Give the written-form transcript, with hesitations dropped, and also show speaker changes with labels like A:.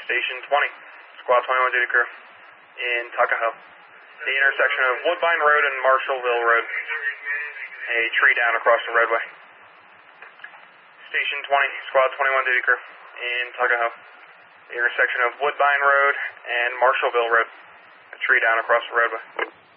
A: Station 20, Squad 21 duty crew in Tuckahoe. The intersection of Woodbine Road and Marshallville Road. A tree down across the roadway. Station 20, Squad 21 duty crew in Tuckahoe. The intersection of Woodbine Road and Marshallville Road. A tree down across the roadway.